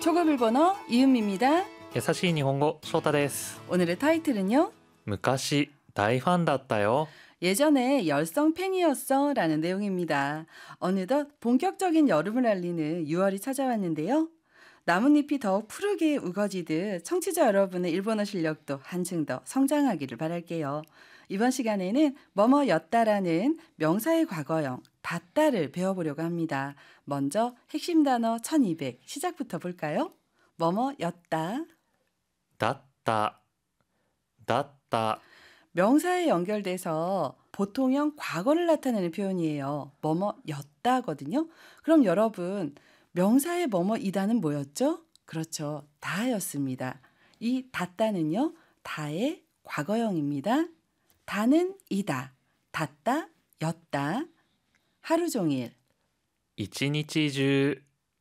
초급 일본어 이은미입니다. 優しい日本語翔太です。 오늘의 타이틀은요. 昔大ファンだったよ。 예전에 열성 팬이었어 라는 내용입니다. 어느덧 본격적인 여름을 알리는 6월이 찾아왔는데요. 나뭇잎이 더욱 푸르게 우거지듯 청취자 여러분의 일본어 실력도 한층 더 성장하기를 바랄게요. 이번 시간에는 뭐뭐였다라는 명사의 과거형 닷다를 배워보려고 합니다. 먼저 핵심 단어 1200 시작부터 볼까요? 뭐뭐였다. だった。 명사에 연결돼서 보통형 과거를 나타내는 표현이에요. 뭐뭐였다거든요. 그럼 여러분 명사의 뭐뭐이다는 뭐였죠? 그렇죠. 다였습니다. 이 닷다는요. 다의 과거형입니다. 다는 이다, 닷다, 였다. 하루 종일. 一日中。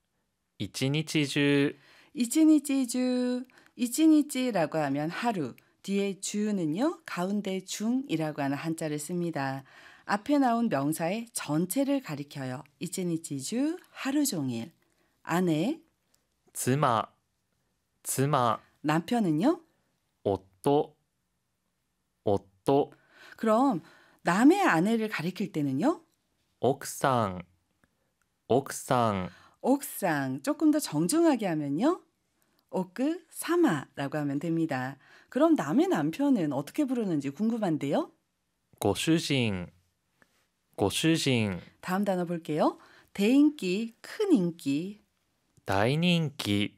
이치니치주, 이치니치라고 하면 하루, 뒤에 주는요, 가운데 중이라고 하는 한자를 씁니다. 앞에 나온 명사의 전체를 가리켜요. 이치니치주, 하루 종일. 아내, 妻。 남편은요? 夫。 그럼 남의 아내를 가리킬 때는요? 奥さん。 옥상, 조금 더 정중하게 하면요? 오크 사마라고 하면 됩니다. 그럼 남의 남편은 어떻게 부르는지 궁금한데요? ご主人。 다음 단어 볼게요. 대인기, 큰 인기. 大人気。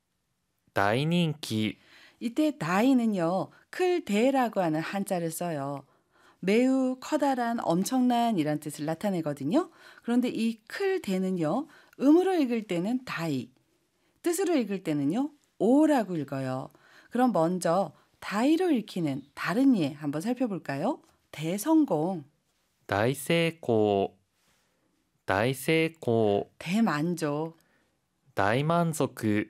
이때 다이는요. 클대라고 하는 한자를 써요. 매우 커다란, 엄청난 이란 뜻을 나타내거든요. 그런데 이 클대는요. 음으로 읽을 때는 다이, 뜻으로 읽을 때는요. 오라고 읽어요. 그럼 먼저 다이로 읽히는 다른 예 한번 살펴볼까요? 대성공. 大成功。 대만족. 大満足。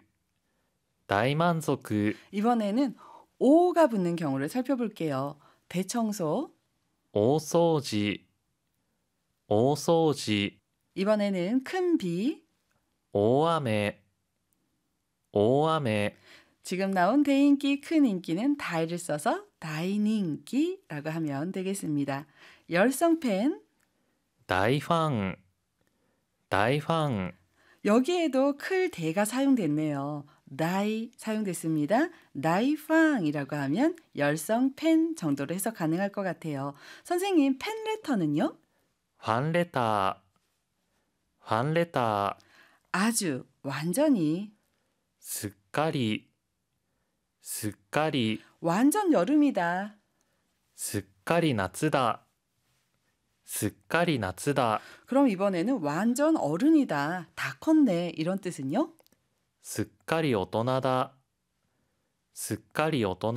이번에는 오가 붙는 경우를 살펴볼게요. 대청소. 大掃除。 이번에는 큰 비. 大雨。 지금 나온 대인기, 큰 인기는 다이를 써서 다이닝기라고 하면 되겠습니다. 열성 팬. 大ファン。 여기에도 클 대가 사용됐네요. 다이 사용됐습니다. 다이팡이라고 하면 열성 팬 정도로 해석 가능할 것 같아요. 선생님, 팬레터는요? ファンレター。 아주, 완전히. すっかり。 완전 여름이다. すっかり夏だ。 그럼 이번에는 완전 어른이다. 다 컸네. 이런 뜻은요? すっかり大人だ。